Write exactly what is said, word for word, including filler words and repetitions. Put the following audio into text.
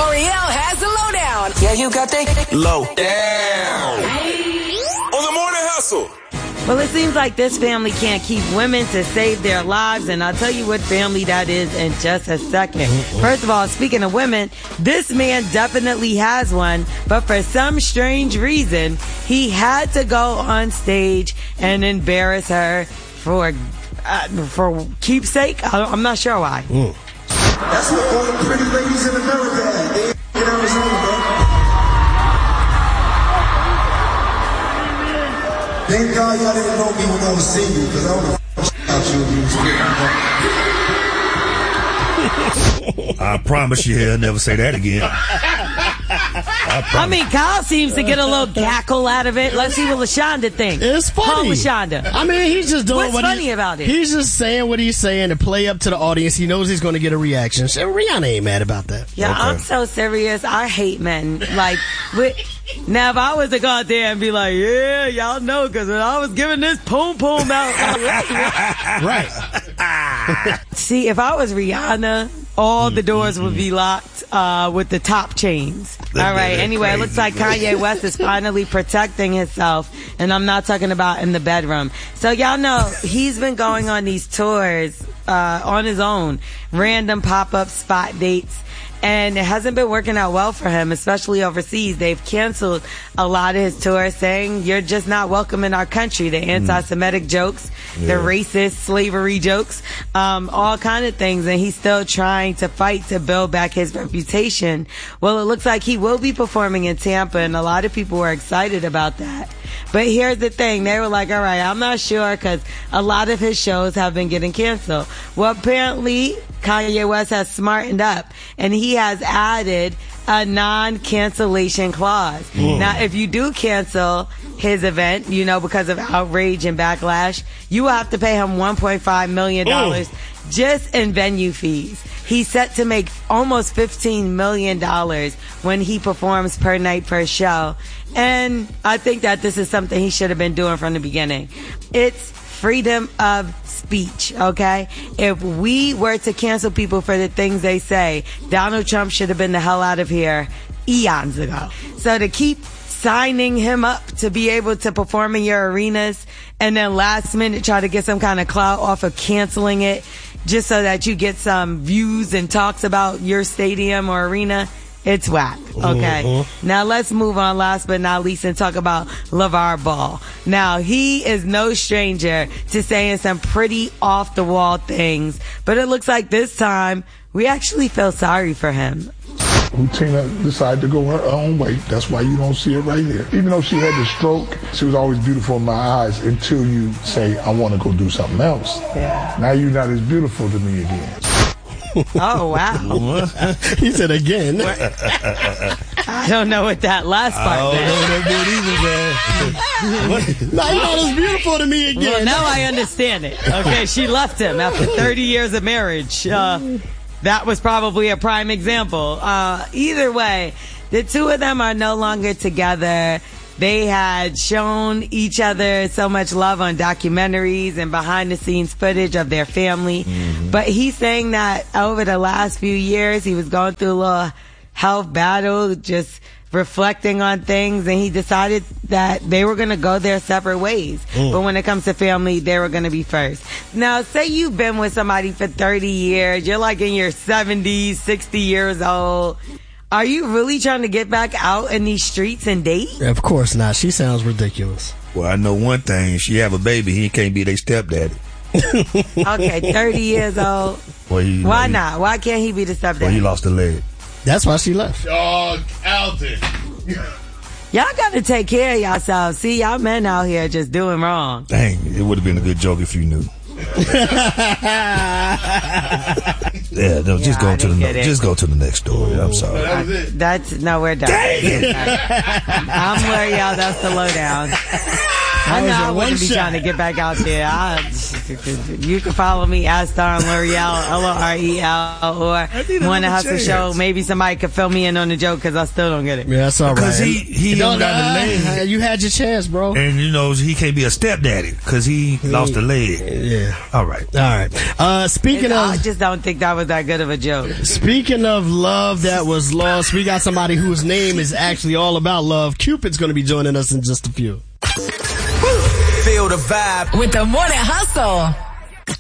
L'Oreal has the lowdown. Yeah, you got the low down. On the Morning Hustle. Well, it seems like this family can't keep women to save their lives, and I'll tell you what family that is in just a second. First of all, speaking of women, this man definitely has one, but for some strange reason, he had to go on stage and embarrass her for uh, for keepsake. I, I'm not sure why. Mm. That's what all the pretty ladies in America had. They in Arizona, bro. Thank God y'all didn't know me when I was single, because I don't know about you. I promise you he'll never say that again. I, I mean, Kyle seems to get a little cackle out of it. Let's see what LaShonda thinks. It's funny. Call LaShonda. I mean, he's just doing What's what funny he, about it? He's just saying what he's saying to play up to the audience. He knows he's going to get a reaction. So Rihanna ain't mad about that. Yeah, okay. I'm so serious. I hate men. Like, with, now if I was to go out there and be like, yeah, y'all know, because when I was giving this poom poom out. Right. See, if I was Rihanna, all the doors would be locked uh, with the top chains. All right. Anyway, it looks like Kanye West is finally protecting himself, and I'm not talking about in the bedroom. So y'all know he's been going on these tours uh, on his own, random pop-up spot dates. And it hasn't been working out well for him, especially overseas. They've canceled a lot of his tours, saying you're just not welcome in our country. The anti-Semitic mm. jokes, yeah. the racist slavery jokes, um, all kind of things. And he's still trying to fight to build back his reputation. Well, it looks like he will be performing in Tampa, and a lot of people were excited about that. But here's the thing. They were like, all right, I'm not sure, because a lot of his shows have been getting canceled. Well, apparently Kanye West has smartened up, and he has added a non-cancellation clause. Mm. Now, if you do cancel his event, you know, because of outrage and backlash, you will have to pay him one point five million dollars mm. just in venue fees. He's set to make almost fifteen million dollars when he performs per night per show. And I think that this is something he should have been doing from the beginning. It's freedom of speech, okay? If we were to cancel people for the things they say, Donald Trump should have been the hell out of here eons ago. So to keep signing him up to be able to perform in your arenas and then last minute try to get some kind of clout off of canceling it just so that you get some views and talks about your stadium or arena, it's whack. Okay. Mm-hmm. Now let's move on last but not least and talk about LeVar Ball. Now he is no stranger to saying some pretty off the wall things, but it looks like this time we actually feel sorry for him. Tina decided to go her own way. That's why you don't see her right here. Even though she had the stroke, she was always beautiful in my eyes until you say, I want to go do something else. Yeah. Now you're not as beautiful to me again. Oh, wow. He said again. I don't know what that last part I don't know that either, man. Now you're not as beautiful to me again. Well, now I understand it. Okay, she left him after thirty years of marriage. Uh, that was probably a prime example. Uh, either way, the two of them are no longer together. They had shown each other so much love on documentaries and behind the scenes footage of their family. Mm-hmm. But he's saying that over the last few years, he was going through a little health battle, just reflecting on things, and he decided that they were going to go their separate ways. Mm. But when it comes to family, they were going to be first. Now, say you've been with somebody for thirty years, you're like in your seventies, sixty years old. Are you really trying to get back out in these streets and date? Of course not. She sounds ridiculous. Well, I know one thing. She have a baby. He can't be their stepdaddy. Okay, thirty years old. Well, he, Why he, not? Why can't he be the stepdaddy? Well, he lost a leg. That's why she left. Dog Alton. Y'all got to take care of yourselves. See, y'all men out here just doing wrong. Dang, it would have been a good joke if you knew. Yeah, no, just yeah, go to the no, just go to the next story. I'm sorry. No, that was it. That's no, we're done. I'm L'Oreal. That's the lowdown. I know was I your wouldn't one be shot. trying to get back out there. I, you can follow me at Star and L'Oreal, L O R E L, or Morning Hustle Show. Maybe somebody could fill me in on the joke because I still don't get it. Yeah, that's all right. Because he, he don't don't got the uh, leg. You had your chance, bro. And, you know, he can't be a stepdaddy because he lost a leg. Yeah. All right. All right. Uh, speaking And of... I just don't think that was that good of a joke. Speaking of love that was lost, we got somebody whose name is actually all about love. Cupid's going to be joining us in just a few. Feel the vibe with the Morning Hustle.